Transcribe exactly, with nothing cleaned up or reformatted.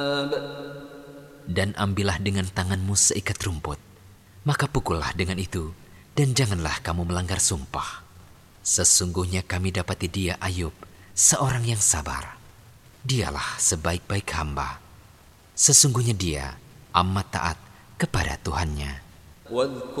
Dan ambillah dengan tanganmu seikat rumput, maka pukullah dengan itu, dan janganlah kamu melanggar sumpah. Sesungguhnya kami dapati dia Ayub, seorang yang sabar. Dialah sebaik-baik hamba. Sesungguhnya dia amat taat kepada Tuhannya.